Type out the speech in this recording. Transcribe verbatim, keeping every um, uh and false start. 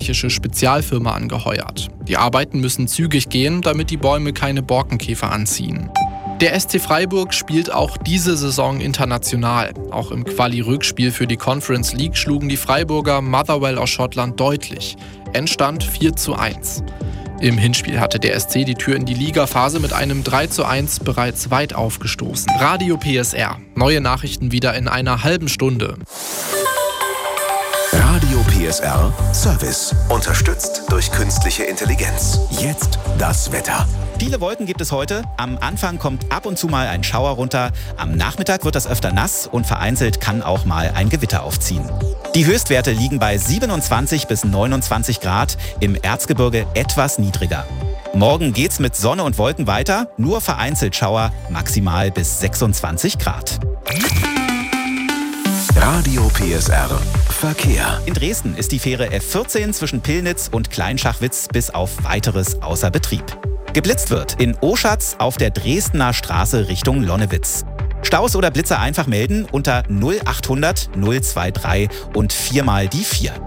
österreichische Spezialfirma angeheuert. Die Arbeiten müssen zügig gehen, damit die Bäume keine Borkenkäfer anziehen. Der S C Freiburg spielt auch diese Saison international. Auch im Quali-Rückspiel für die Conference League schlugen die Freiburger Motherwell aus Schottland deutlich. Endstand vier zu eins. Im Hinspiel hatte der S C die Tür in die Ligaphase mit einem drei zu eins bereits weit aufgestoßen. Radio P S R. Neue Nachrichten wieder in einer halben Stunde. Radio P S R Service. Unterstützt durch künstliche Intelligenz. Jetzt das Wetter. Viele Wolken gibt es heute. Am Anfang kommt ab und zu mal ein Schauer runter. Am Nachmittag wird das öfter nass und vereinzelt kann auch mal ein Gewitter aufziehen. Die Höchstwerte liegen bei siebenundzwanzig bis neunundzwanzig Grad, im Erzgebirge etwas niedriger. Morgen geht's mit Sonne und Wolken weiter, nur vereinzelt Schauer, maximal bis sechsundzwanzig Grad. Radio P S R Verkehr. In Dresden ist die Fähre F vierzehn zwischen Pillnitz und Kleinschachwitz bis auf Weiteres außer Betrieb. Geblitzt wird in Oschatz auf der Dresdner Straße Richtung Lonnewitz. Staus oder Blitzer einfach melden unter null achthundert null drei drei und viermal die vier.